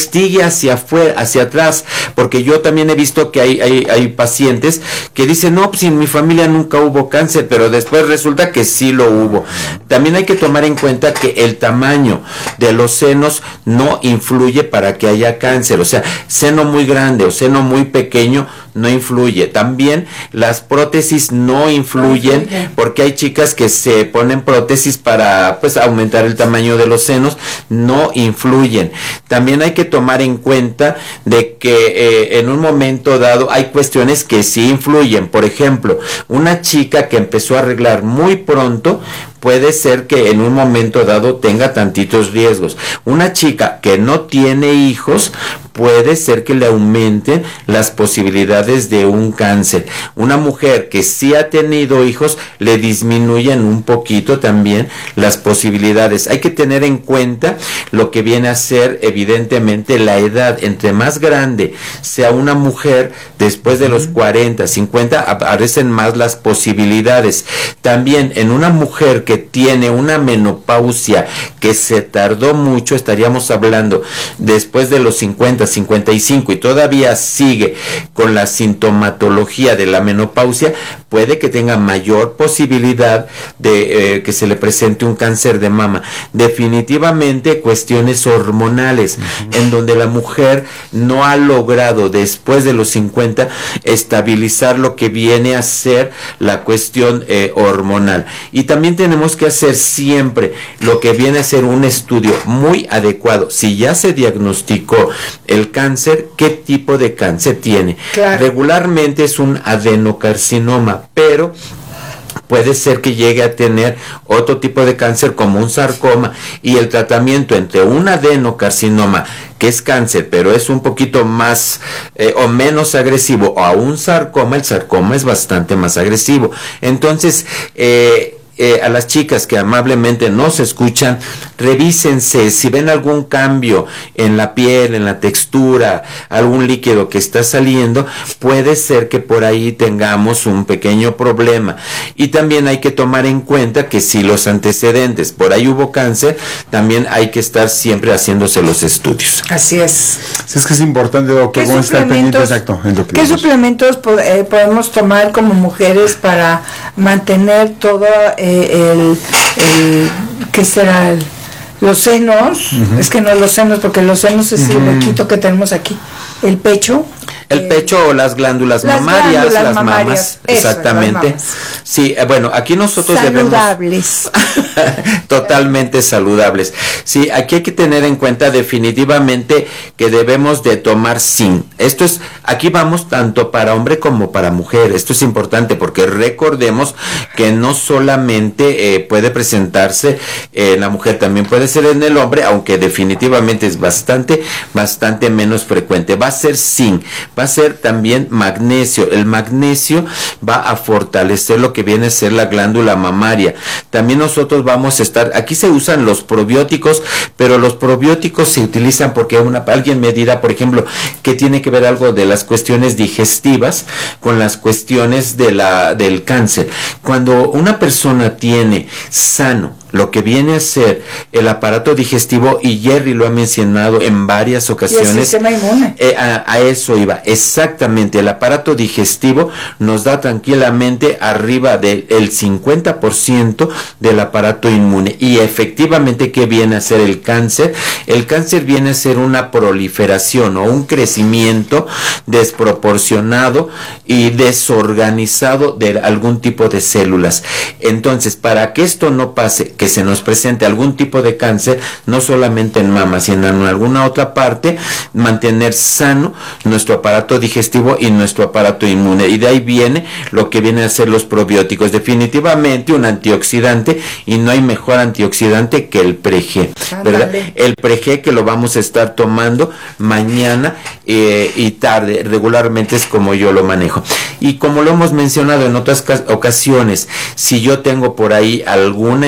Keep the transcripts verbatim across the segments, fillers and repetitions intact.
investigue hacia afuera, hacia atrás, porque yo también he visto que hay, hay, hay pacientes que dicen, no, pues en mi familia nunca hubo cáncer, pero después resulta que sí lo hubo. También hay que tomar en cuenta que el tamaño de los senos no influye para que haya cáncer, o sea, seno muy grande o seno muy pequeño no influye. También las prótesis no influyen, porque hay chicas que se ponen prótesis para pues aumentar el tamaño de los senos, no influyen. También hay que tomar en cuenta de que eh, en un momento dado hay cuestiones que sí influyen. Por ejemplo, una chica que empezó a arreglar muy pronto, puede ser que en un momento dado tenga tantitos riesgos. Una chica que no tiene hijos, puede ser que le aumenten las posibilidades de un cáncer. Una mujer que sí ha tenido hijos, le disminuyen un poquito también las posibilidades. Hay que tener en cuenta lo que viene a ser evidentemente la edad. Entre más grande sea una mujer, después de los cuarenta, cincuenta, aparecen más las posibilidades. También en una mujer que que tiene una menopausia que se tardó mucho, estaríamos hablando después de los cincuenta, cincuenta y cinco y todavía sigue con la sintomatología de la menopausia, puede que tenga mayor posibilidad de eh, que se le presente un cáncer de mama. Definitivamente cuestiones hormonales, uh-huh. en donde la mujer no ha logrado después de los cincuenta estabilizar lo que viene a ser la cuestión eh, hormonal. Y también tenemos que hacer siempre lo que viene a ser un estudio muy adecuado. Si ya se diagnosticó el cáncer, ¿qué tipo de cáncer tiene? Claro. Regularmente es un adenocarcinoma, pero puede ser que llegue a tener otro tipo de cáncer como un sarcoma, y el tratamiento entre un adenocarcinoma, que es cáncer, pero es un poquito más eh, o menos agresivo, o a un sarcoma, el sarcoma es bastante más agresivo. Entonces, eh, Eh, a las chicas que amablemente nos escuchan, revísense si ven algún cambio en la piel, en la textura, algún líquido que está saliendo, puede ser que por ahí tengamos un pequeño problema. Y también hay que tomar en cuenta que si los antecedentes, por ahí hubo cáncer, también hay que estar siempre haciéndose los estudios. Así es. Es que es importante, doctor, ¿Qué estar pendiente, exacto, en lo que ¿Qué suplementos eh, podemos tomar como mujeres para mantener todo eh, el, el ¿qué será? El, los senos, uh-huh. es que no los senos, porque los senos es uh-huh. el huequito que tenemos aquí, el pecho. El pecho o las glándulas las mamarias, glándulas las mamarias, mamas, eso, exactamente. Las mamas. Sí, eh, bueno, aquí nosotros saludables. debemos totalmente saludables. Sí, aquí hay que tener en cuenta definitivamente que debemos de tomar zinc. Esto es, aquí vamos tanto para hombre como para mujer. Esto es importante porque recordemos que no solamente eh, puede presentarse en la mujer, también puede ser en el hombre, aunque definitivamente es bastante, bastante menos frecuente. Va a ser zinc. Va a ser también magnesio. El magnesio va a fortalecer lo que viene a ser la glándula mamaria. También nosotros vamos a estar, aquí se usan los probióticos, pero los probióticos se utilizan porque una, alguien me dirá, por ejemplo, que tiene que ver algo de las cuestiones digestivas con las cuestiones de la, del cáncer. Cuando una persona tiene sano lo que viene a ser el aparato digestivo, y Jerry lo ha mencionado en varias ocasiones. Y el sistema inmune. Eh, a, a eso iba, exactamente. El aparato digestivo nos da tranquilamente arriba del cincuenta por ciento del aparato inmune. Y efectivamente, ¿qué viene a ser el cáncer? El cáncer viene a ser una proliferación o un crecimiento desproporcionado y desorganizado de algún tipo de células. Entonces, para que esto no pase, que se nos presente algún tipo de cáncer, no solamente en mama, sino en alguna otra parte, mantener sano nuestro aparato digestivo y nuestro aparato inmune. Y de ahí viene lo que vienen a ser los probióticos. Definitivamente un antioxidante, y no hay mejor antioxidante que el Pre-G, ¿verdad? El Pre-G, que lo vamos a estar tomando mañana eh, y tarde, regularmente es como yo lo manejo. Y como lo hemos mencionado en otras ocasiones, si yo tengo por ahí alguna enfermedad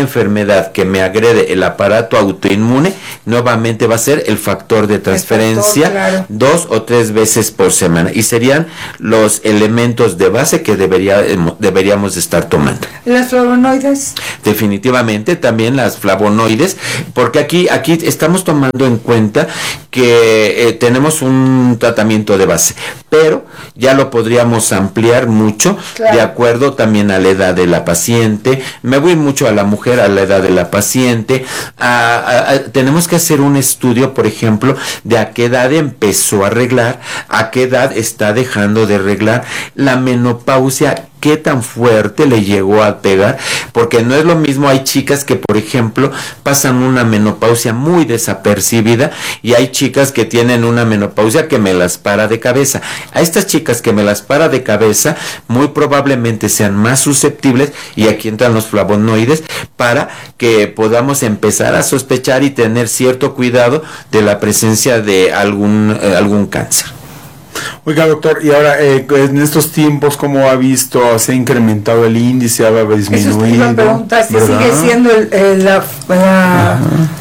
enfermedad que me agrede el aparato autoinmune, nuevamente va a ser el factor de transferencia, factor, claro. dos o tres veces por semana, y serían los elementos de base que debería, deberíamos estar tomando. ¿Las flavonoides? Definitivamente también las flavonoides, porque aquí, aquí estamos tomando en cuenta que eh, tenemos un tratamiento de base, pero ya lo podríamos ampliar mucho, claro. de acuerdo también a la edad de la paciente. Me voy mucho a la mujer, a la edad de la paciente. A, a, a, tenemos que hacer un estudio, por ejemplo, de a qué edad empezó a arreglar, a qué edad está dejando de arreglar, la menopausia, qué tan fuerte le llegó a pegar, porque no es lo mismo, hay chicas que, por ejemplo, pasan una menopausia muy desapercibida, y hay chicas que tienen una menopausia que me las para de cabeza. A estas chicas que me las para de cabeza, muy probablemente sean más susceptibles, y aquí entran los flavonoides, para que podamos empezar a sospechar y tener cierto cuidado de la presencia de algún, eh, algún cáncer. Oiga, doctor, y ahora eh, en estos tiempos, ¿cómo ha visto? ¿Se ha incrementado el índice? ¿Ha disminuido? Eso te pregunta, si sigue siendo el, el, la, la,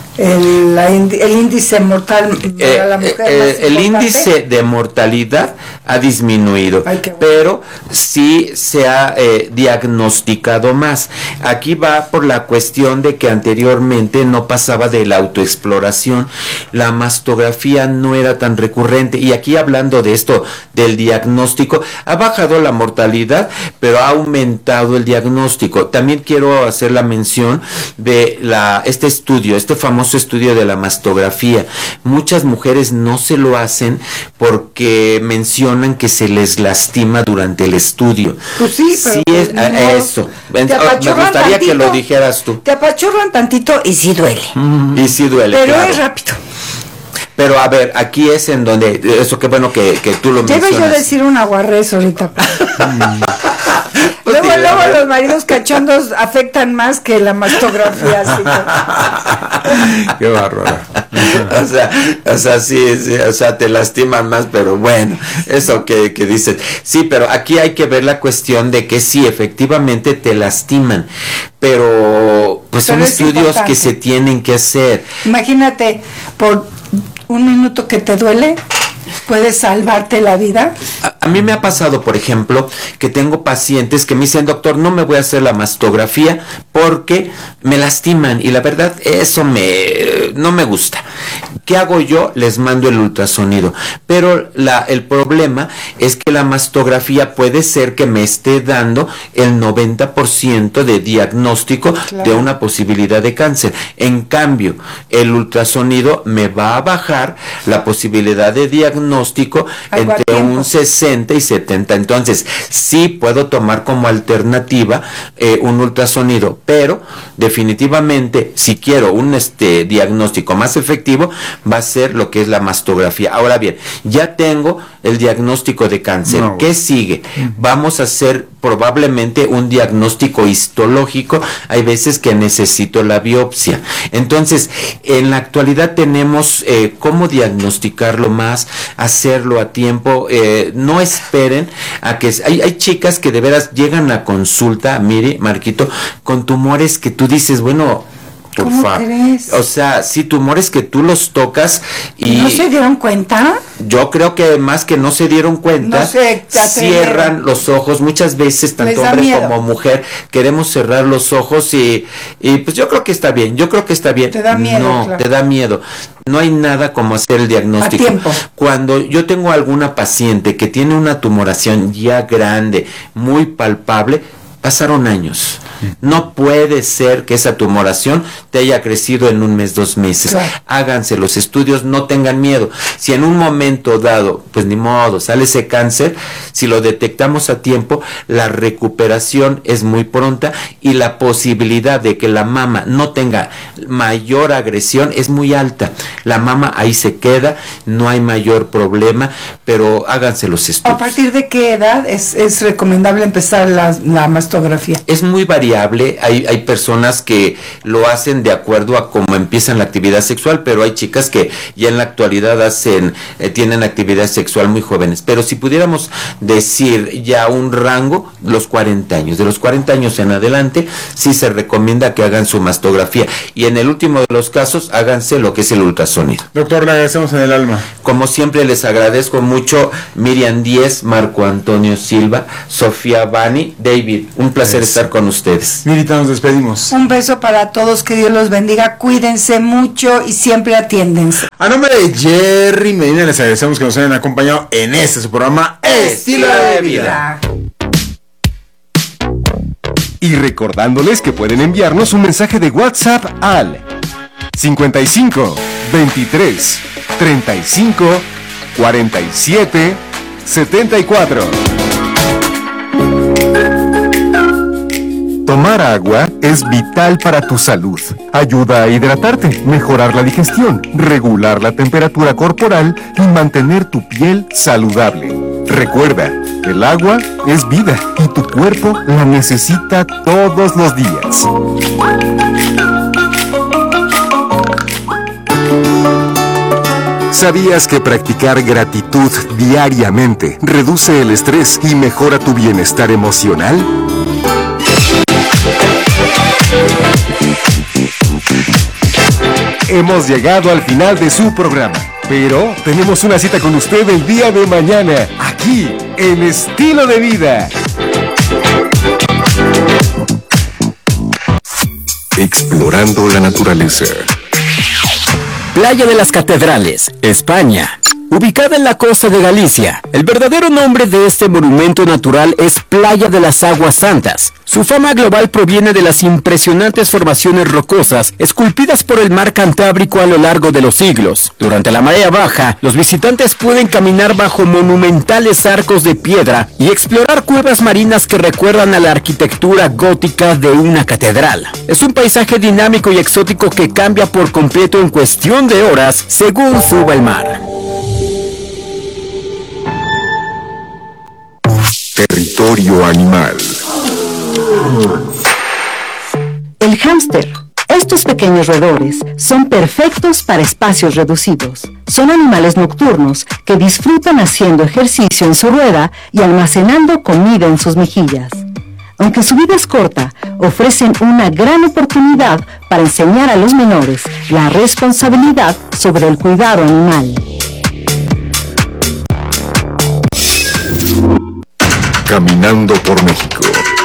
el, la, el índice mortal eh, para la mujer eh, el índice de mortalidad ha disminuido. Ay, bueno. Pero sí se ha eh, diagnosticado más. Aquí va por la cuestión de que anteriormente no pasaba de la autoexploración, la mastografía no era tan recurrente, y aquí hablando de esto del diagnóstico, ha bajado la mortalidad, pero ha aumentado el diagnóstico. También quiero hacer la mención de la este estudio, este famoso estudio de la mastografía. Muchas mujeres no se lo hacen porque mencionan que se les lastima durante el estudio. Pues sí, pero sí pues es, no, eso. Me gustaría tantito, que lo dijeras tú. Te apachurran tantito y sí duele. Mm. Y sí duele. Pero claro. es rápido. Pero a ver, aquí es en donde, eso qué bueno que, que tú lo mencionas. Debe yo decir un aguarrez ahorita. Luego, luego los maridos cachondos afectan más que la mastografía. ¿Sí? Qué bárbaro. o sea, o sea, sí, sí, o sea, te lastiman más, pero bueno, eso que, que dices. Sí, pero aquí hay que ver la cuestión de que sí, efectivamente te lastiman, pero pues pero son estudios importante. Que se tienen que hacer. Imagínate, por un minuto que te duele, ¿puedes salvarte la vida? A, a mí me ha pasado, por ejemplo, que tengo pacientes que me dicen, doctor, no me voy a hacer la mastografía porque me lastiman, y la verdad, eso me no me gusta. ¿Qué hago yo? Les mando el ultrasonido. Pero la, el problema es que la mastografía puede ser que me esté dando el noventa por ciento de diagnóstico, claro, de una posibilidad de cáncer. En cambio, el ultrasonido me va a bajar la posibilidad de diagnóstico entre un sesenta y setenta. Entonces, sí puedo tomar como alternativa eh, un ultrasonido, pero definitivamente, si quiero un este diagnóstico más efectivo, va a ser lo que es la mastografía. Ahora bien, ya tengo el diagnóstico de cáncer. No. ¿Qué sigue? Vamos a hacer probablemente un diagnóstico histológico. Hay veces que necesito la biopsia. Entonces, en la actualidad tenemos eh, cómo diagnosticarlo más, hacerlo a tiempo. Eh, no esperen a que... Hay, hay chicas que de veras llegan a consulta, mire, Marquito, con tumores que tú dices, bueno... ¿Cómo crees? O sea, sí, tumores que tú los tocas y... ¿No se dieron cuenta? Yo creo que más que no se dieron cuenta, no se cierran los ojos. Muchas veces, tanto hombre miedo. como mujer, queremos cerrar los ojos y, y pues yo creo que está bien, yo creo que está bien. Te da miedo. No, claro. te da miedo. No hay nada como hacer el diagnóstico. A tiempo. Cuando yo tengo alguna paciente que tiene una tumoración ya grande, muy palpable, pasaron años. No puede ser que esa tumoración te haya crecido en un mes, dos meses. Claro. Háganse los estudios, no tengan miedo. Si en un momento dado, pues ni modo, sale ese cáncer, si lo detectamos a tiempo, la recuperación es muy pronta y la posibilidad de que la mama no tenga mayor agresión es muy alta. La mama ahí se queda, no hay mayor problema, pero háganse los estudios. ¿A partir de qué edad es, es recomendable empezar la, la masturbación? mastografía? Es muy variable, hay, hay personas que lo hacen de acuerdo a cómo empiezan la actividad sexual, pero hay chicas que ya en la actualidad hacen, eh, tienen actividad sexual muy jóvenes, pero si pudiéramos decir ya un rango, los cuarenta años, de los cuarenta años en adelante, sí se recomienda que hagan su mastografía, y en el último de los casos, háganse lo que es el ultrasonido. Doctor, le agradecemos en el alma. Como siempre, les agradezco mucho, Miriam Díez, Marco Antonio Silva, Sofía Bani, David, un placer estar con ustedes. Mirita, nos despedimos. Un beso para todos, que Dios los bendiga, cuídense mucho y siempre atiéndense. A nombre de Jerry Medina, les agradecemos que nos hayan acompañado en este su programa Estilo de Vida. Y recordándoles que pueden enviarnos un mensaje de WhatsApp al cincuenta y cinco, veintitrés, treinta y cinco, cuarenta y siete, setenta y cuatro. Tomar agua es vital para tu salud. Ayuda a hidratarte, mejorar la digestión, regular la temperatura corporal y mantener tu piel saludable. Recuerda, el agua es vida y tu cuerpo la necesita todos los días. ¿Sabías que practicar gratitud diariamente reduce el estrés y mejora tu bienestar emocional? Hemos llegado al final de su programa, pero tenemos una cita con usted el día de mañana, aquí, en Estilo de Vida. Explorando la naturaleza. Playa de las Catedrales, España. Ubicada en la costa de Galicia, el verdadero nombre de este monumento natural es Playa de las Aguas Santas. Su fama global proviene de las impresionantes formaciones rocosas esculpidas por el mar Cantábrico a lo largo de los siglos. Durante la marea baja, los visitantes pueden caminar bajo monumentales arcos de piedra y explorar cuevas marinas que recuerdan a la arquitectura gótica de una catedral. Es un paisaje dinámico y exótico que cambia por completo en cuestión de horas según suba el mar. Territorio animal. El hámster. Estos pequeños roedores son perfectos para espacios reducidos. Son animales nocturnos que disfrutan haciendo ejercicio en su rueda y almacenando comida en sus mejillas. Aunque su vida es corta, ofrecen una gran oportunidad para enseñar a los menores la responsabilidad sobre el cuidado animal. Caminando por México.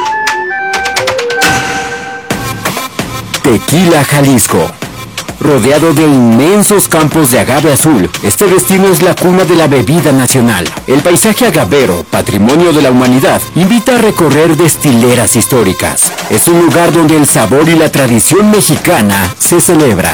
Tequila, Jalisco. Rodeado de inmensos campos de agave azul, este destino es la cuna de la bebida nacional. El paisaje agavero, patrimonio de la humanidad, invita a recorrer destileras históricas. Es un lugar donde el sabor y la tradición mexicana se celebran.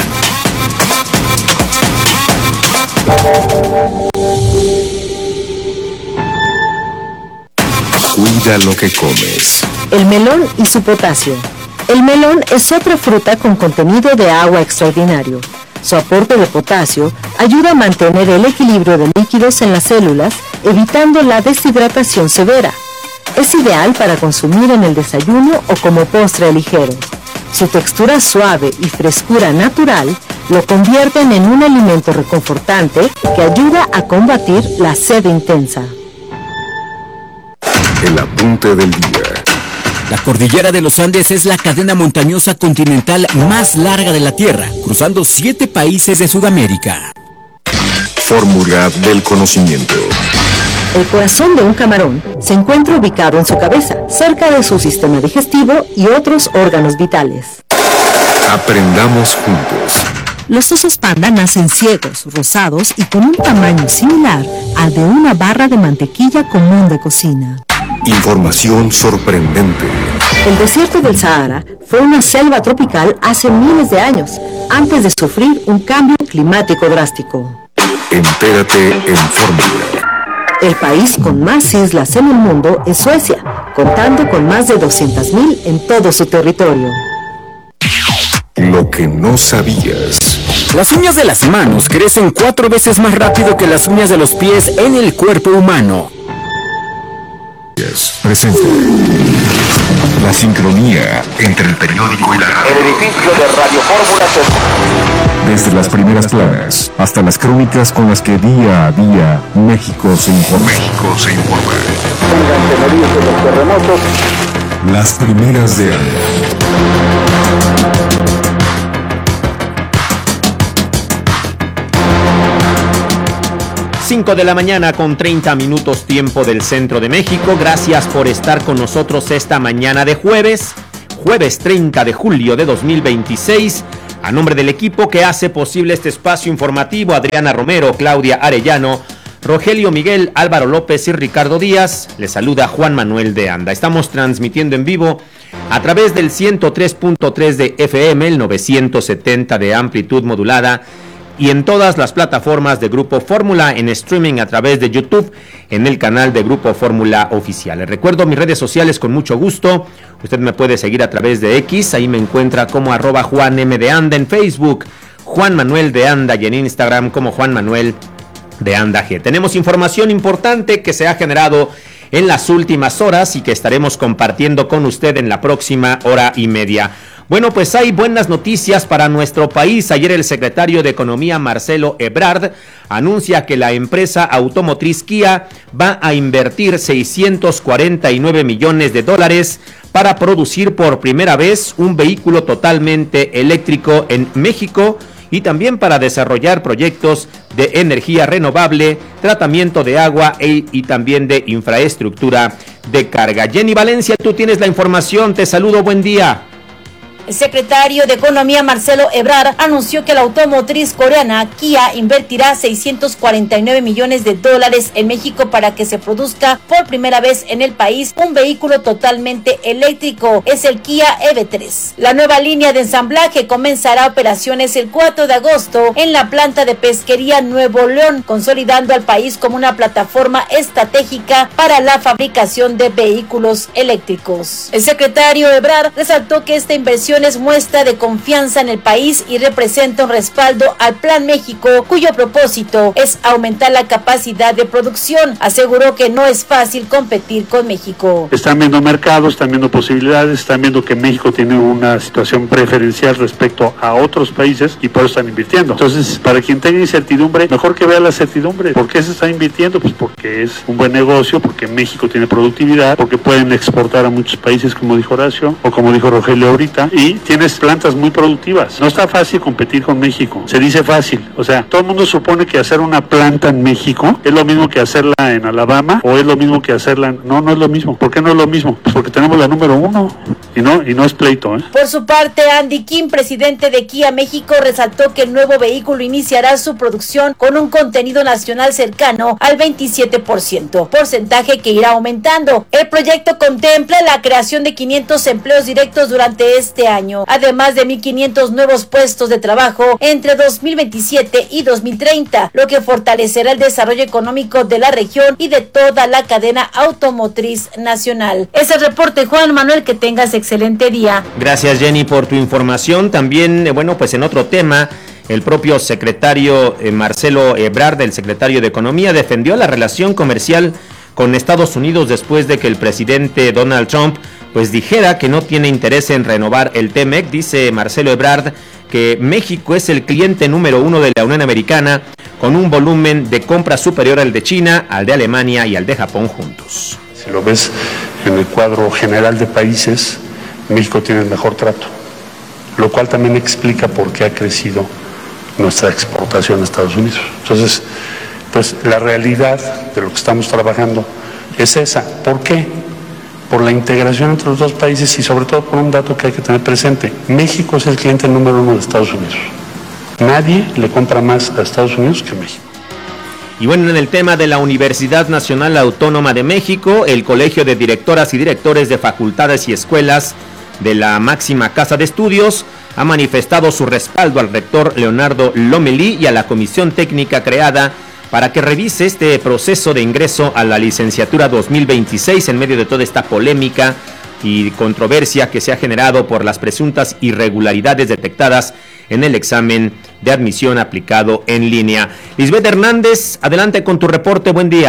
Cuida lo que comes. El melón y su potasio. El melón es otra fruta con contenido de agua extraordinario. Su aporte de potasio ayuda a mantener el equilibrio de líquidos en las células, evitando la deshidratación severa. Es ideal para consumir en el desayuno o como postre ligero. Su textura suave y frescura natural lo convierten en un alimento reconfortante que ayuda a combatir la sed intensa. El apunte del día. La cordillera de los Andes es la cadena montañosa continental más larga de la Tierra, cruzando siete países de Sudamérica. Fórmula del conocimiento. El corazón de un camarón se encuentra ubicado en su cabeza, cerca de su sistema digestivo y otros órganos vitales. Aprendamos juntos. Los osos panda nacen ciegos, rosados y con un tamaño similar al de una barra de mantequilla común de cocina. Información sorprendente. El desierto del Sahara fue una selva tropical hace miles de años, antes de sufrir un cambio climático drástico. Entérate en Fórmula. El país con más islas en el mundo es Suecia, contando con más de doscientas mil en todo su territorio. Lo que no sabías. Las uñas de las manos crecen cuatro veces más rápido que las uñas de los pies en el cuerpo humano. Presente. La sincronía entre el periódico y la radio. El edificio de Radio Fórmula se... Desde las primeras planas hasta las crónicas con las que día a día México se informa. México se informa. Los terremotos. Las primeras de año. cinco de la mañana con treinta minutos tiempo del centro de México. Gracias por estar con nosotros esta mañana de jueves, jueves treinta de julio de dos mil veintiséis. A nombre del equipo que hace posible este espacio informativo, Adriana Romero, Claudia Arellano, Rogelio Miguel, Álvaro López y Ricardo Díaz, les saluda Juan Manuel de Anda. Estamos transmitiendo en vivo a través del ciento tres punto tres de F M, el novecientos setenta de amplitud modulada, y en todas las plataformas de Grupo Fórmula, en streaming a través de YouTube, en el canal de Grupo Fórmula Oficial. Les recuerdo mis redes sociales con mucho gusto. Usted me puede seguir a través de X, ahí me encuentra como arroba Juan M de Anda, en Facebook, Juan Manuel de Anda, y en Instagram como Juan Manuel de Anda G. Tenemos información importante que se ha generado en las últimas horas y que estaremos compartiendo con usted en la próxima hora y media. Bueno, pues hay buenas noticias para nuestro país. Ayer el secretario de Economía, Marcelo Ebrard, anuncia que la empresa automotriz Kia va a invertir seiscientos cuarenta y nueve millones de dólares para producir por primera vez un vehículo totalmente eléctrico en México y también para desarrollar proyectos de energía renovable, tratamiento de agua e, y también de infraestructura de carga. Jenny Valencia, tú tienes la información. Te saludo, buen día. El secretario de Economía, Marcelo Ebrard, anunció que la automotriz coreana Kia invertirá seiscientos cuarenta y nueve millones de dólares en México para que se produzca por primera vez en el país un vehículo totalmente eléctrico. Es el Kia E V tres. La nueva línea de ensamblaje comenzará operaciones el cuatro de agosto en la planta de pesquería Nuevo León, consolidando al país como una plataforma estratégica para la fabricación de vehículos eléctricos. El secretario Ebrard resaltó que esta inversión es muestra de confianza en el país y representa un respaldo al Plan México, cuyo propósito es aumentar la capacidad de producción. Aseguró que no es fácil competir con México. Están viendo mercados, están viendo posibilidades, están viendo que México tiene una situación preferencial respecto a otros países y por eso están invirtiendo. Entonces, para quien tenga incertidumbre, mejor que vea la certidumbre. ¿Por qué se está invirtiendo? Pues porque es un buen negocio, porque México tiene productividad, porque pueden exportar a muchos países, como dijo Horacio, o como dijo Rogelio ahorita, y tienes plantas muy productivas. No está fácil competir con México. Se dice fácil. O sea, todo el mundo supone que hacer una planta en México es lo mismo que hacerla en Alabama o es lo mismo que hacerla en... No, no es lo mismo. ¿Por qué no es lo mismo? Pues porque tenemos la número uno y no, y no es pleito, ¿eh? Por su parte, Andy Kim, presidente de Kia México, resaltó que el nuevo vehículo iniciará su producción con un contenido nacional cercano al veintisiete por ciento, porcentaje que irá aumentando. El proyecto contempla la creación de quinientos empleos directos durante este año. Año, además de mil quinientos nuevos puestos de trabajo entre dos mil veintisiete y dos mil treinta, lo que fortalecerá el desarrollo económico de la región y de toda la cadena automotriz nacional. Es el reporte, Juan Manuel, que tengas excelente día. Gracias, Jenny, por tu información. También, eh, bueno, pues en otro tema, el propio secretario eh, Marcelo Ebrard, el secretario de Economía, defendió la relación comercial con Estados Unidos después de que el presidente Donald Trump pues dijera que no tiene interés en renovar el T M E C. Dice Marcelo Ebrard que México es el cliente número uno de la Unión Americana, con un volumen de compra superior al de China, al de Alemania y al de Japón juntos. Si lo ves en el cuadro general de países, México tiene el mejor trato, lo cual también explica por qué ha crecido nuestra exportación a Estados Unidos. Entonces, pues la realidad de lo que estamos trabajando es esa. ¿Por qué? Por la integración entre los dos países y sobre todo por un dato que hay que tener presente. México es el cliente número uno de Estados Unidos. Nadie le compra más a Estados Unidos que México. Y bueno, en el tema de la Universidad Nacional Autónoma de México, el Colegio de Directoras y Directores de Facultades y Escuelas de la máxima casa de estudios ha manifestado su respaldo al rector Leonardo Lomelí y a la comisión técnica creada para que revise este proceso de ingreso a la licenciatura dos mil veintiséis en medio de toda esta polémica y controversia que se ha generado por las presuntas irregularidades detectadas en el examen de admisión aplicado en línea. Lisbeth Hernández, adelante con tu reporte, buen día.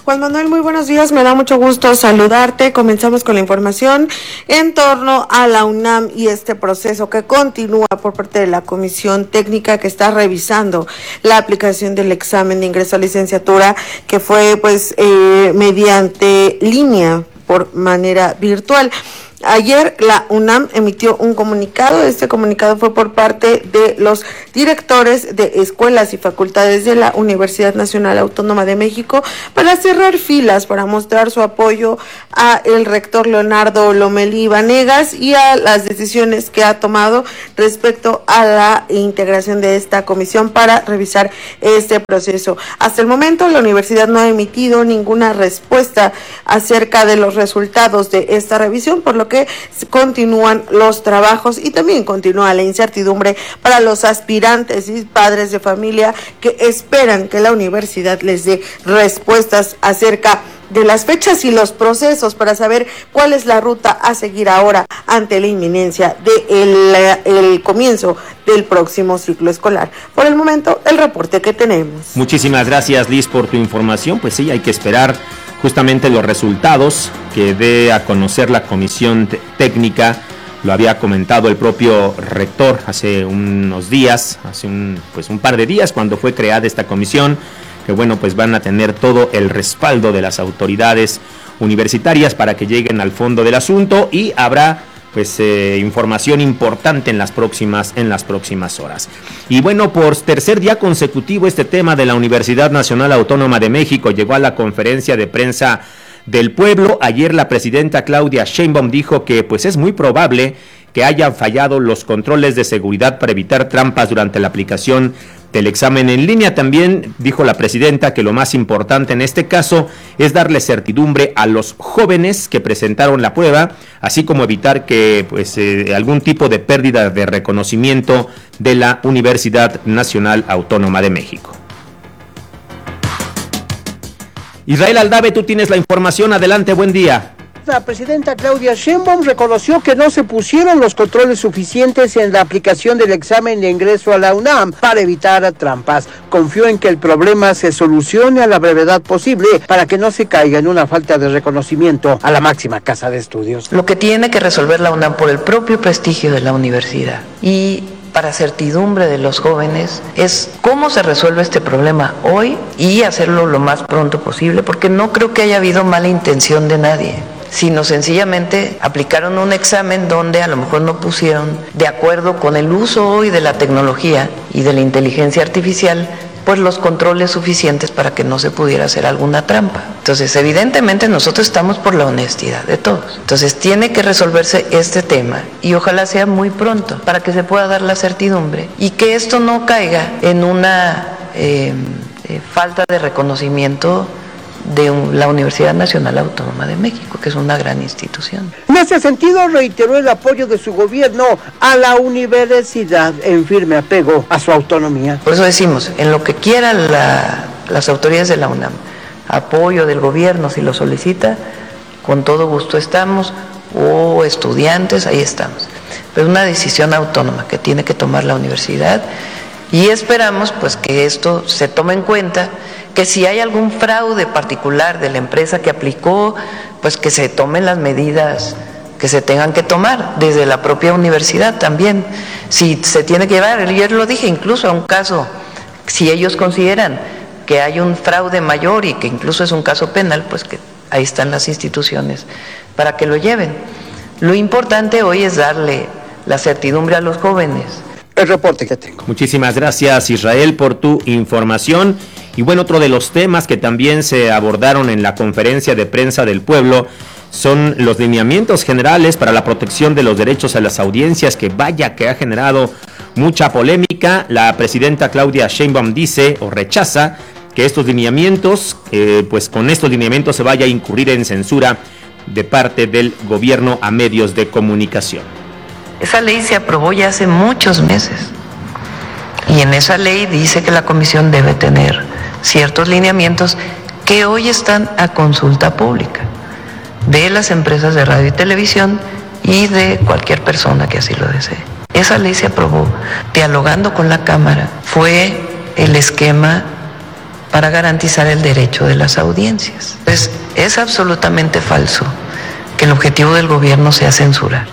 Juan Manuel, muy buenos días, me da mucho gusto saludarte. Comenzamos con la información en torno a la UNAM y este proceso que continúa por parte de la Comisión Técnica que está revisando la aplicación del examen de ingreso a licenciatura, que fue pues eh, mediante línea por manera virtual. Ayer la UNAM emitió un comunicado. Este comunicado fue por parte de los directores de escuelas y facultades de la Universidad Nacional Autónoma de México para cerrar filas, para mostrar su apoyo a el rector Leonardo Lomelí Vanegas y a las decisiones que ha tomado respecto a la integración de esta comisión para revisar este proceso. Hasta el momento la universidad no ha emitido ninguna respuesta acerca de los resultados de esta revisión, por lo que continúan los trabajos y también continúa la incertidumbre para los aspirantes y padres de familia que esperan que la universidad les dé respuestas acerca de las fechas y los procesos para saber cuál es la ruta a seguir ahora ante la inminencia del el comienzo del próximo ciclo escolar. Por el momento, el reporte que tenemos. Muchísimas gracias, Liz, por tu información. Pues sí, hay que esperar justamente los resultados que dé a conocer la comisión t- técnica. Lo había comentado el propio rector hace unos días, hace un, pues un par de días, cuando fue creada esta comisión, que bueno, pues van a tener todo el respaldo de las autoridades universitarias para que lleguen al fondo del asunto y habrá pues eh, información importante en las próximas en las próximas horas. Y bueno, por tercer día consecutivo este tema de la Universidad Nacional Autónoma de México llegó a la conferencia de prensa del pueblo. Ayer la presidenta Claudia Sheinbaum dijo que pues es muy probable que hayan fallado los controles de seguridad para evitar trampas durante la aplicación del examen en línea. También dijo la presidenta que lo más importante en este caso es darle certidumbre a los jóvenes que presentaron la prueba, así como evitar que pues eh, algún tipo de pérdida de reconocimiento de la Universidad Nacional Autónoma de México. Israel Aldave, tú tienes la información, adelante, buen día. La presidenta Claudia Sheinbaum reconoció que no se pusieron los controles suficientes en la aplicación del examen de ingreso a la UNAM para evitar trampas. Confió en que el problema se solucione a la brevedad posible para que no se caiga en una falta de reconocimiento a la máxima casa de estudios. Lo que tiene que resolver la UNAM por el propio prestigio de la universidad y para certidumbre de los jóvenes es cómo se resuelve este problema hoy y hacerlo lo más pronto posible, porque no creo que haya habido mala intención de nadie, sino sencillamente aplicaron un examen donde a lo mejor no pusieron de acuerdo con el uso hoy de la tecnología y de la inteligencia artificial, pues los controles suficientes para que no se pudiera hacer alguna trampa. Entonces, evidentemente nosotros estamos por la honestidad de todos. Entonces, tiene que resolverse este tema y ojalá sea muy pronto para que se pueda dar la certidumbre y que esto no caiga en una eh, eh, falta de reconocimiento de la Universidad Nacional Autónoma de México, que es una gran institución. En ese sentido, reiteró el apoyo de su gobierno a la universidad en firme apego a su autonomía. Por eso decimos, en lo que quieran la, las autoridades de la UNAM, apoyo del gobierno si lo solicita, con todo gusto estamos, o estudiantes, ahí estamos. Pero es una decisión autónoma que tiene que tomar la universidad y esperamos pues que esto se tome en cuenta, que si hay algún fraude particular de la empresa que aplicó, pues que se tomen las medidas que se tengan que tomar desde la propia universidad también. Si se tiene que llevar, ayer lo dije, incluso a un caso, si ellos consideran que hay un fraude mayor y que incluso es un caso penal, pues que ahí están las instituciones para que lo lleven. Lo importante hoy es darle la certidumbre a los jóvenes. El reporte que tengo. Muchísimas gracias, Israel, por tu información. Y bueno, otro de los temas que también se abordaron en la conferencia de prensa del pueblo son los lineamientos generales para la protección de los derechos a las audiencias, que vaya que ha generado mucha polémica. La presidenta Claudia Sheinbaum dice o rechaza que estos lineamientos, eh, pues con estos lineamientos se vaya a incurrir en censura de parte del gobierno a medios de comunicación. Esa ley se aprobó ya hace muchos meses y en esa ley dice que la comisión debe tener ciertos lineamientos que hoy están a consulta pública de las empresas de radio y televisión y de cualquier persona que así lo desee. Esa ley se aprobó dialogando con la Cámara, fue el esquema para garantizar el derecho de las audiencias. Entonces, es absolutamente falso que el objetivo del gobierno sea censurar.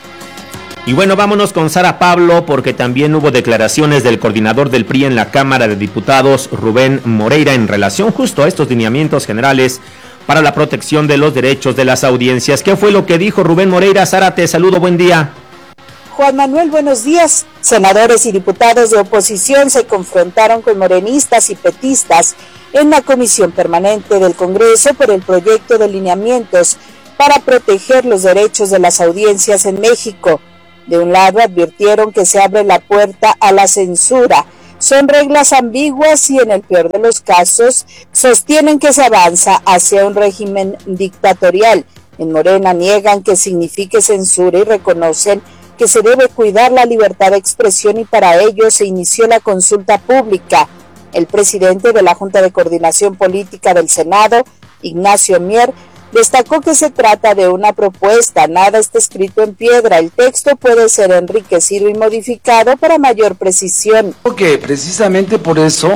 Y bueno, vámonos con Sara Pablo, porque también hubo declaraciones del coordinador del P R I en la Cámara de Diputados, Rubén Moreira, en relación justo a estos lineamientos generales para la protección de los derechos de las audiencias. ¿Qué fue lo que dijo Rubén Moreira? Sara, te saludo, buen día. Juan Manuel, buenos días. Senadores y diputados de oposición se confrontaron con morenistas y petistas en la Comisión Permanente del Congreso por el proyecto de lineamientos para proteger los derechos de las audiencias en México. De un lado advirtieron que se abre la puerta a la censura. Son reglas ambiguas y en el peor de los casos sostienen que se avanza hacia un régimen dictatorial. En Morena niegan que signifique censura y reconocen que se debe cuidar la libertad de expresión y para ello se inició la consulta pública. El presidente de la Junta de Coordinación Política del Senado, Ignacio Mier, destacó que se trata de una propuesta, nada está escrito en piedra, el texto puede ser enriquecido y modificado para mayor precisión. Que precisamente por eso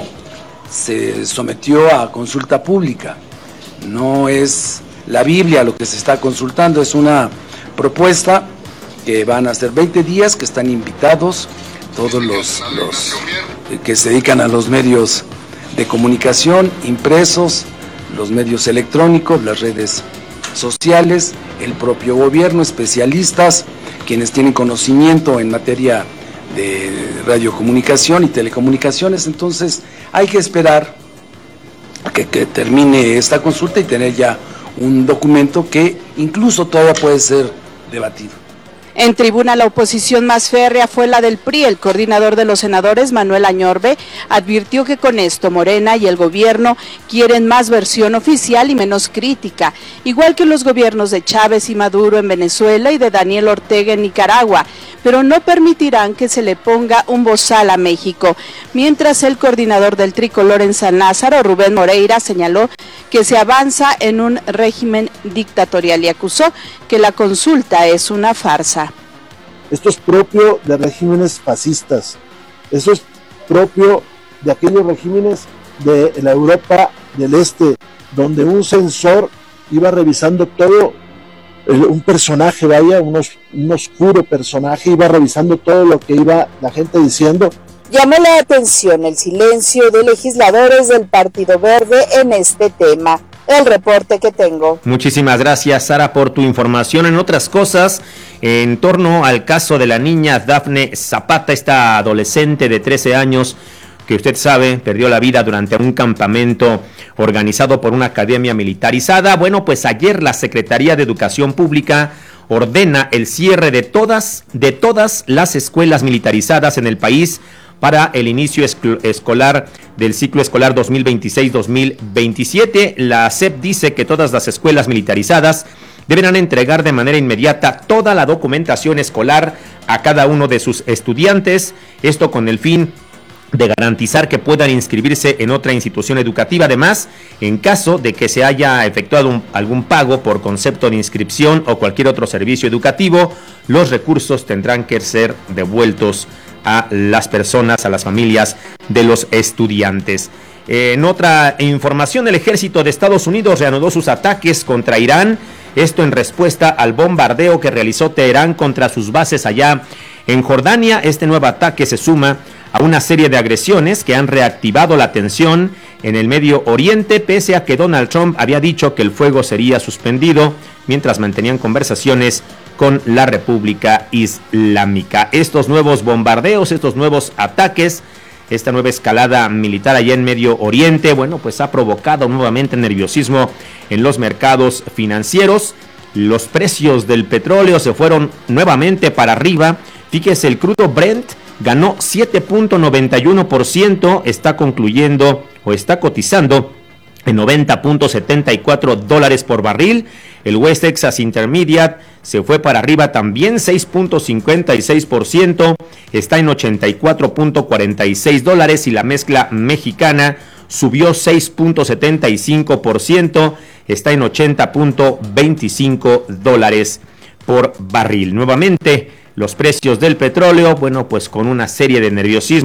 se sometió a consulta pública, no es la Biblia lo que se está consultando, es una propuesta que van a ser veinte días, que están invitados todos los, los que se dedican a los medios de comunicación, impresos, los medios electrónicos, las redes sociales, el propio gobierno, especialistas, quienes tienen conocimiento en materia de radiocomunicación y telecomunicaciones. Entonces hay que esperar a que, que termine esta consulta y tener ya un documento que incluso todavía puede ser debatido. En tribuna, la oposición más férrea fue la del P R I. El coordinador de los senadores, Manuel Añorbe, advirtió que con esto Morena y el gobierno quieren más versión oficial y menos crítica, igual que los gobiernos de Chávez y Maduro en Venezuela y de Daniel Ortega en Nicaragua, pero no permitirán que se le ponga un bozal a México. Mientras el coordinador del tricolor en San Lázaro, Rubén Moreira, señaló que se avanza en un régimen dictatorial y acusó que la consulta es una farsa. Esto es propio de regímenes fascistas, eso es propio de aquellos regímenes de la Europa del Este, donde un censor iba revisando todo, un personaje, vaya, un, un oscuro personaje, iba revisando todo lo que iba la gente diciendo. Llamó la atención el silencio de legisladores del Partido Verde en este tema. El reporte que tengo. Muchísimas gracias, Sara, por tu información. En otras cosas, en torno al caso de la niña Dafne Zapata, esta adolescente de trece años, que usted sabe, perdió la vida durante un campamento organizado por una academia militarizada. Bueno, pues ayer la Secretaría de Educación Pública ordena el cierre de todas, de todas las escuelas militarizadas en el país para el inicio escolar del ciclo escolar dos mil veintiséis dos mil veintisiete. La S E P dice que todas las escuelas militarizadas deberán entregar de manera inmediata toda la documentación escolar a cada uno de sus estudiantes, esto con el fin de garantizar que puedan inscribirse en otra institución educativa. Además, en caso de que se haya efectuado un, algún pago por concepto de inscripción o cualquier otro servicio educativo, los recursos tendrán que ser devueltos a las personas, a las familias de los estudiantes. En otra información, el ejército de Estados Unidos reanudó sus ataques contra Irán, esto en respuesta al bombardeo que realizó Teherán contra sus bases allá en Jordania. Este nuevo ataque se suma a una serie de agresiones que han reactivado la tensión en el Medio Oriente, pese a que Donald Trump había dicho que el fuego sería suspendido mientras mantenían conversaciones con la República Islámica. Estos nuevos bombardeos, estos nuevos ataques, esta nueva escalada militar allá en Medio Oriente, bueno, pues ha provocado nuevamente nerviosismo en los mercados financieros. Los precios del petróleo se fueron nuevamente para arriba. Fíjese, el crudo Brent ganó siete punto noventa y uno por ciento, está concluyendo o está cotizando en noventa punto setenta y cuatro dólares por barril. El West Texas Intermediate se fue para arriba también seis punto cincuenta y seis por ciento, está en ochenta y cuatro punto cuarenta y seis dólares, y la mezcla mexicana subió seis punto setenta y cinco por ciento, está en ochenta punto veinticinco dólares por barril. Nuevamente, los precios del petróleo, bueno, pues con una serie de nerviosismo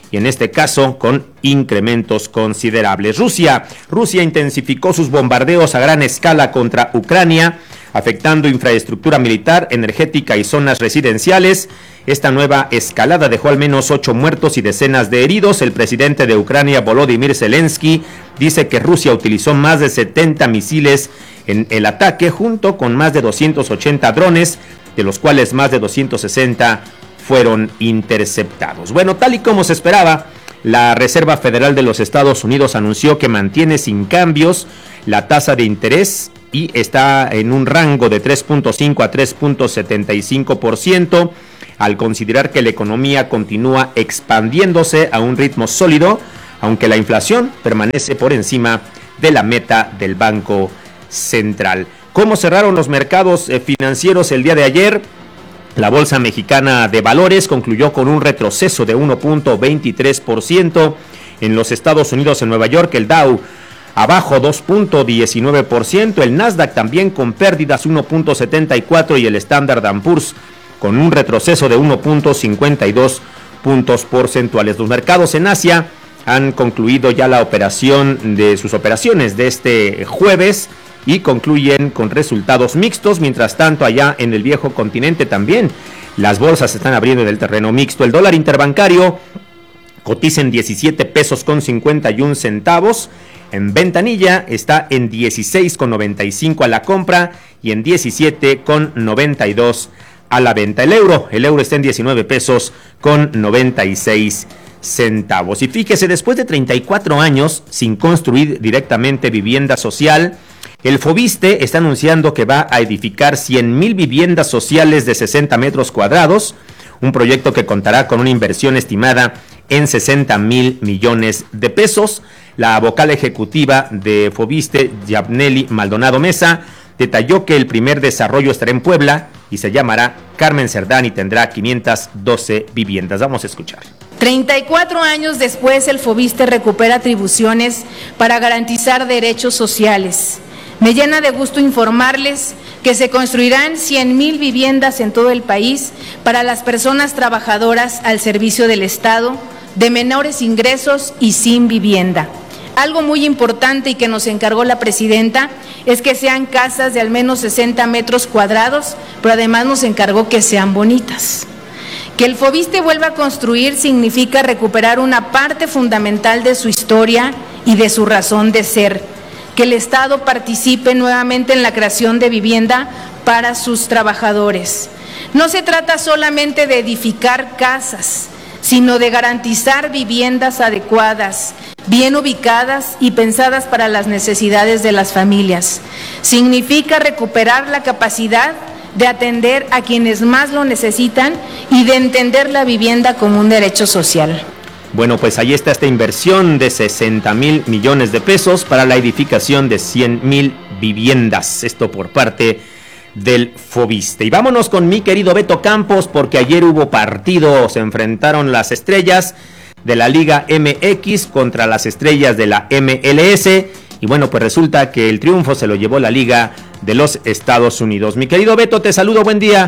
y en este caso con incrementos considerables. Rusia, Rusia intensificó sus bombardeos a gran escala contra Ucrania, afectando infraestructura militar, energética y zonas residenciales. Esta nueva escalada dejó al menos ocho muertos y decenas de heridos. El presidente de Ucrania, Volodymyr Zelensky, dice que Rusia utilizó más de setenta misiles en el ataque, junto con más de doscientos ochenta drones, de los cuales más de doscientos sesenta fueron interceptados. Bueno, tal y como se esperaba, la Reserva Federal de los Estados Unidos anunció que mantiene sin cambios la tasa de interés y está en un rango de tres punto cinco a tres punto setenta y cinco por ciento, al considerar que la economía continúa expandiéndose a un ritmo sólido, aunque la inflación permanece por encima de la meta del Banco Central. ¿Cómo cerraron los mercados financieros el día de ayer? La Bolsa Mexicana de Valores concluyó con un retroceso de uno punto veintitrés por ciento. En los Estados Unidos, en Nueva York, el Dow abajo dos punto diecinueve por ciento, el Nasdaq también con pérdidas uno punto setenta y cuatro por ciento y el Standard and Poor's con un retroceso de uno punto cincuenta y dos puntos porcentuales. Los mercados en Asia han concluido ya la operación de sus operaciones de este jueves y concluyen con resultados mixtos. Mientras tanto, allá en el viejo continente también las bolsas se están abriendo en el terreno mixto. El dólar interbancario cotiza en diecisiete pesos con cincuenta y un centavos. En ventanilla está en dieciséis con noventa y cinco a la compra y en diecisiete con noventa y dos a la venta. El euro, el euro está en diecinueve pesos con noventa y seis centavos. Y fíjese, después de treinta y cuatro años sin construir directamente vivienda social, el Fobiste está anunciando que va a edificar cien mil viviendas sociales de sesenta metros cuadrados, un proyecto que contará con una inversión estimada en sesenta mil millones de pesos. La vocal ejecutiva de Fobiste, Yabneli Maldonado Mesa, detalló que el primer desarrollo estará en Puebla y se llamará Carmen Cerdán y tendrá quinientas doce viviendas. Vamos a escuchar. treinta y cuatro años después, el Fobiste recupera atribuciones para garantizar derechos sociales. Me llena de gusto informarles que se construirán cien mil viviendas en todo el país para las personas trabajadoras al servicio del Estado, de menores ingresos y sin vivienda. Algo muy importante y que nos encargó la presidenta es que sean casas de al menos sesenta metros cuadrados, pero además nos encargó que sean bonitas. Que el Fobiste vuelva a construir significa recuperar una parte fundamental de su historia y de su razón de ser. Que el Estado participe nuevamente en la creación de vivienda para sus trabajadores. No se trata solamente de edificar casas, sino de garantizar viviendas adecuadas, bien ubicadas y pensadas para las necesidades de las familias. Significa recuperar la capacidad de atender a quienes más lo necesitan y de entender la vivienda como un derecho social. Bueno, pues ahí está esta inversión de sesenta mil millones de pesos para la edificación de cien mil viviendas. Esto por parte del Fobiste. Y vámonos con mi querido Beto Campos, porque ayer hubo partido, se enfrentaron las estrellas de la Liga M X contra las estrellas de la M L S. Y bueno, pues resulta que el triunfo se lo llevó la Liga de los Estados Unidos. Mi querido Beto, te saludo, buen día.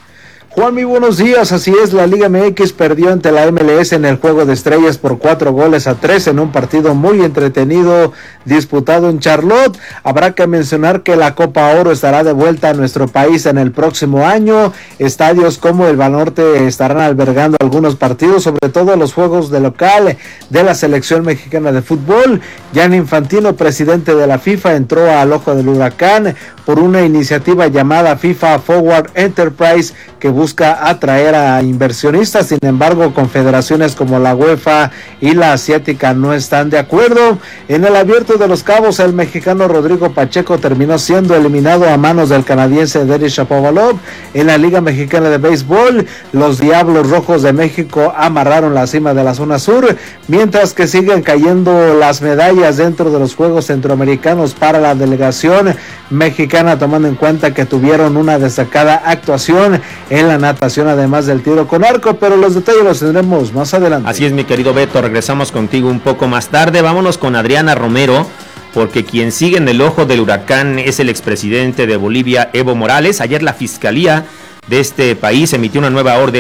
Juan, muy buenos días. Así es, la Liga M X perdió ante la M L S en el Juego de Estrellas por cuatro goles a tres en un partido muy entretenido disputado en Charlotte. Habrá que mencionar que la Copa Oro estará de vuelta a nuestro país en el próximo año. Estadios como el Banorte estarán albergando algunos partidos, sobre todo los juegos de local de la selección mexicana de fútbol. Gianni Infantino, presidente de la FIFA, entró al ojo del huracán por una iniciativa llamada FIFA Forward Enterprise que busca atraer a inversionistas. Sin embargo, confederaciones como la UEFA y la asiática no están de acuerdo. En el Abierto de los Cabos, el mexicano Rodrigo Pacheco terminó siendo eliminado a manos del canadiense Denis Shapovalov. En la Liga Mexicana de Béisbol, los Diablos Rojos de México amarraron la cima de la zona sur, mientras que siguen cayendo las medallas dentro de los Juegos Centroamericanos para la delegación mexicana, tomando en cuenta que tuvieron una destacada actuación en la natación, además del tiro con arco, pero los detalles los tendremos más adelante. Así es, mi querido Beto, regresamos contigo un poco más tarde. Vámonos con Adriana Romero, porque quien sigue en el ojo del huracán es el expresidente de Bolivia, Evo Morales. Ayer la fiscalía de este país emitió una nueva orden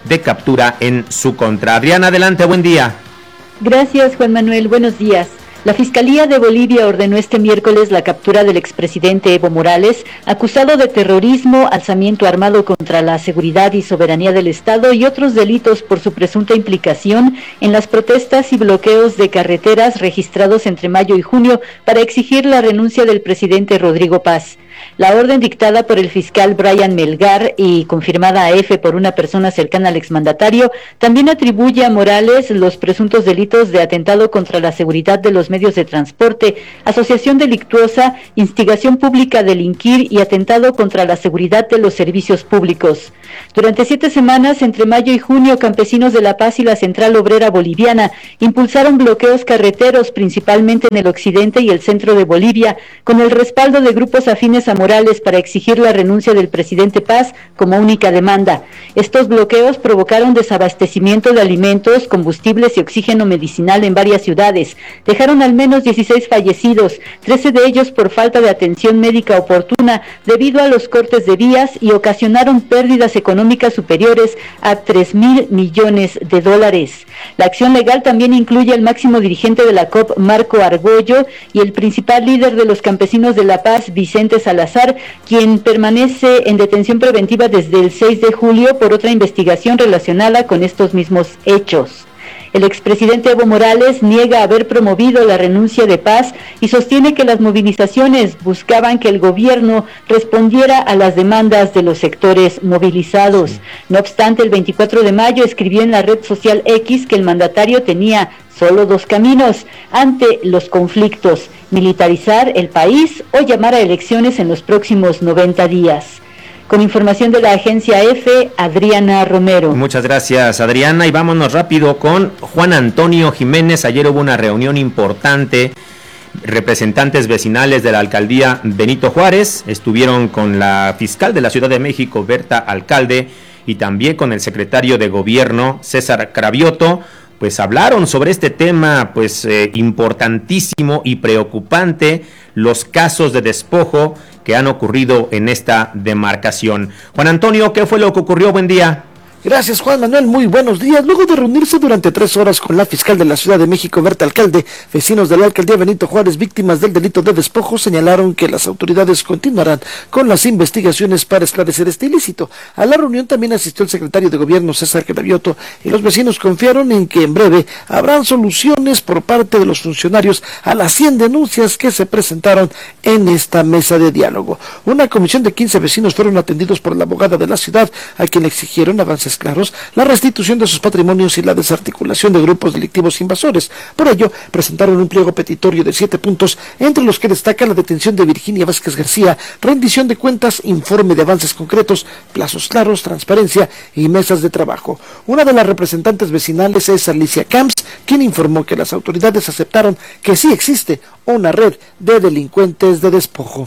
de captura en su contra. Adriana, adelante, buen día. Gracias, Juan Manuel, buenos días. La Fiscalía de Bolivia ordenó este miércoles la captura del expresidente Evo Morales, acusado de terrorismo, alzamiento armado contra la seguridad y soberanía del Estado y otros delitos por su presunta implicación en las protestas y bloqueos de carreteras registrados entre mayo y junio para exigir la renuncia del presidente Rodrigo Paz. La orden dictada por el fiscal Brian Melgar y confirmada a F por una persona cercana al exmandatario también atribuye a Morales los presuntos delitos de atentado contra la seguridad de los medios de transporte, asociación delictuosa, instigación pública a delinquir y atentado contra la seguridad de los servicios públicos. Durante siete semanas, entre mayo y junio, campesinos de La Paz y la Central Obrera Boliviana impulsaron bloqueos carreteros, principalmente en el occidente y el centro de Bolivia, con el respaldo de grupos afines a Morales para exigir la renuncia del presidente Paz como única demanda. Estos bloqueos provocaron desabastecimiento de alimentos, combustibles y oxígeno medicinal en varias ciudades. Dejaron al menos dieciséis fallecidos, trece de ellos por falta de atención médica oportuna debido a los cortes de vías y ocasionaron pérdidas económicas superiores a tres mil millones de dólares. La acción legal también incluye al máximo dirigente de la C O P, Marco Argollo, y el principal líder de los campesinos de La Paz, Vicente Salazar, quien permanece en detención preventiva desde el seis de julio por otra investigación relacionada con estos mismos hechos. El expresidente Evo Morales niega haber promovido la renuncia de Paz y sostiene que las movilizaciones buscaban que el gobierno respondiera a las demandas de los sectores movilizados. No obstante, el veinticuatro de mayo escribió en la red social X que el mandatario tenía solo dos caminos ante los conflictos: militarizar el país o llamar a elecciones en los próximos noventa días. Con información de la agencia F, Adriana Romero. Muchas gracias, Adriana, y vámonos rápido con Juan Antonio Jiménez. Ayer hubo una reunión importante. Representantes vecinales de la alcaldía Benito Juárez estuvieron con la fiscal de la Ciudad de México, Berta Alcalde, y también con el secretario de Gobierno, César Cravioto. Pues hablaron sobre este tema, pues eh, importantísimo y preocupante, los casos de despojo que han ocurrido en esta demarcación. Juan Antonio, ¿qué fue lo que ocurrió? Buen día. Gracias, Juan Manuel, muy buenos días. Luego de reunirse durante tres horas con la fiscal de la Ciudad de México, Berta Alcalde, vecinos de la alcaldía Benito Juárez, víctimas del delito de despojo, señalaron que las autoridades continuarán con las investigaciones para esclarecer este ilícito. A la reunión también asistió el secretario de Gobierno, César Cravioto, y los vecinos confiaron en que en breve habrán soluciones por parte de los funcionarios a las cien denuncias que se presentaron en esta mesa de diálogo. Una comisión de quince vecinos fueron atendidos por la abogada de la ciudad, a quien le exigieron avances claros, la restitución de sus patrimonios y la desarticulación de grupos delictivos invasores. Por ello, presentaron un pliego petitorio de siete puntos, entre los que destaca la detención de Virginia Vázquez García, rendición de cuentas, informe de avances concretos, plazos claros, transparencia y mesas de trabajo. Una de las representantes vecinales es Alicia Camps, quien informó que las autoridades aceptaron que sí existe una red de delincuentes de despojo.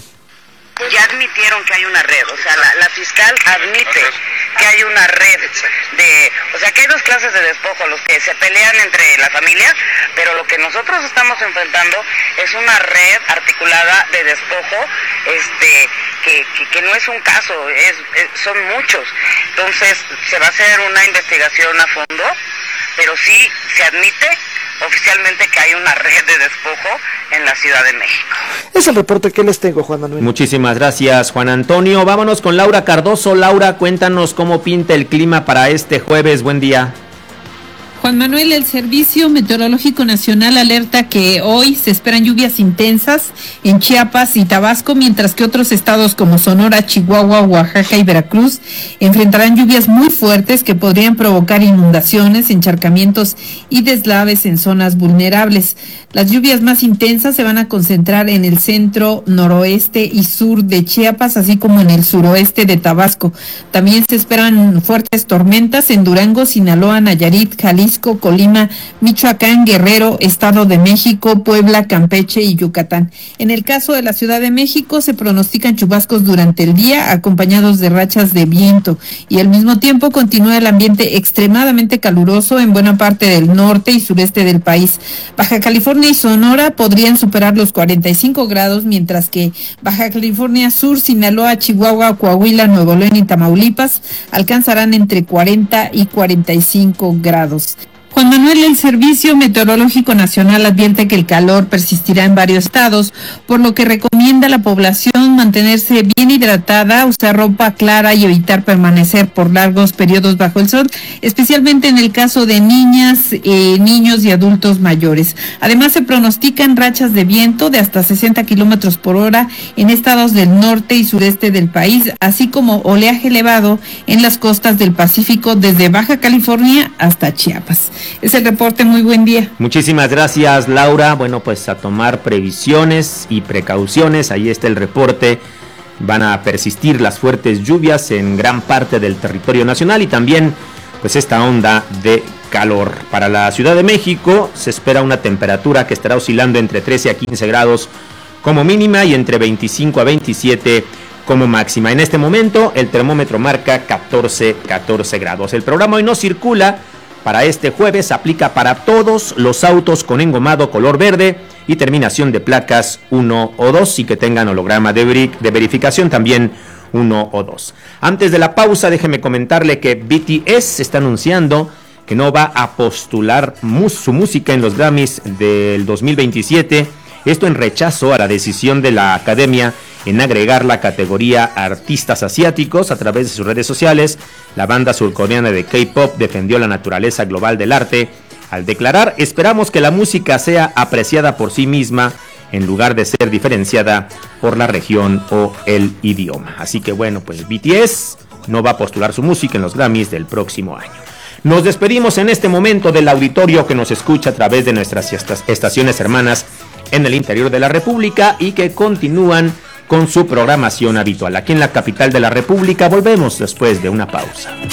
Ya admitieron que hay una red, o sea, la, la fiscal admite que hay una red de, o sea, que hay dos clases de despojo, los que se pelean entre la familia, pero lo que nosotros estamos enfrentando es una red articulada de despojo, este, que, que, que no es un caso, es, es, son muchos. Entonces, se va a hacer una investigación a fondo, pero sí se admite oficialmente que hay una red de despojo en la Ciudad de México. Es el reporte que les tengo, Juan Manuel. Muchísimas gracias, Juan Antonio. Vámonos con Laura Cardoso. Laura, cuéntanos cómo pinta el clima para este jueves. Buen día. Juan Manuel, el Servicio Meteorológico Nacional alerta que hoy se esperan lluvias intensas en Chiapas y Tabasco, mientras que otros estados como Sonora, Chihuahua, Oaxaca y Veracruz enfrentarán lluvias muy fuertes que podrían provocar inundaciones, encharcamientos y deslaves en zonas vulnerables. Las lluvias más intensas se van a concentrar en el centro, noroeste y sur de Chiapas, así como en el suroeste de Tabasco. También se esperan fuertes tormentas en Durango, Sinaloa, Nayarit, Jalisco Jalisco, Colima, Michoacán, Guerrero, Estado de México, Puebla, Campeche y Yucatán. En el caso de la Ciudad de México se pronostican chubascos durante el día acompañados de rachas de viento y al mismo tiempo continúa el ambiente extremadamente caluroso en buena parte del norte y sureste del país. Baja California y Sonora podrían superar los cuarenta y cinco grados, mientras que Baja California Sur, Sinaloa, Chihuahua, Coahuila, Nuevo León y Tamaulipas alcanzarán entre cuarenta y cuarenta y cinco grados. Juan Manuel, el Servicio Meteorológico Nacional advierte que el calor persistirá en varios estados, por lo que recomienda a la población mantenerse bien hidratada, usar ropa clara y evitar permanecer por largos periodos bajo el sol, especialmente en el caso de niñas, eh, niños y adultos mayores. Además, se pronostican rachas de viento de hasta sesenta kilómetros por hora en estados del norte y sureste del país, así como oleaje elevado en las costas del Pacífico desde Baja California hasta Chiapas. Es el reporte, muy buen día. Muchísimas gracias, Laura. Bueno, pues a tomar previsiones y precauciones, ahí está el reporte. Van a persistir las fuertes lluvias en gran parte del territorio nacional y también pues esta onda de calor. Para la Ciudad de México se espera una temperatura que estará oscilando entre trece a quince grados como mínima y entre veinticinco a veintisiete como máxima. En este momento el termómetro marca catorce grados. El programa hoy no circula. Para este jueves aplica para todos los autos con engomado color verde y terminación de placas uno o dos y que tengan holograma de, veri- de verificación también uno o dos. Antes de la pausa, déjeme comentarle que B T S está anunciando que no va a postular mu- su música en los Grammys del dos mil veintisiete. Esto en rechazo a la decisión de la Academia en agregar la categoría artistas asiáticos. A través de sus redes sociales, la banda surcoreana de K-pop defendió la naturaleza global del arte al declarar: esperamos que la música sea apreciada por sí misma en lugar de ser diferenciada por la región o el idioma. Así que bueno, pues B T S no va a postular su música en los Grammys del próximo año. Nos despedimos en este momento del auditorio que nos escucha a través de nuestras estaciones hermanas en el interior de la República y que continúan con su programación habitual. Aquí en la capital de la República volvemos después de una pausa.